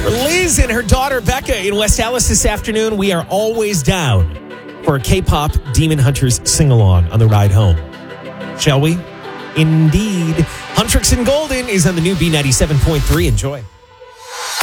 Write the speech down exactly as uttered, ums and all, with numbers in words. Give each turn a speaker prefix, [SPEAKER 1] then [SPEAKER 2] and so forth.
[SPEAKER 1] Liz and her daughter Becca in West Allis this afternoon. We are always down for a K-pop Demon Hunters sing-along on the ride home. Shall we? Indeed. Huntrix and Golden is on the new B ninety-seven point three. Enjoy.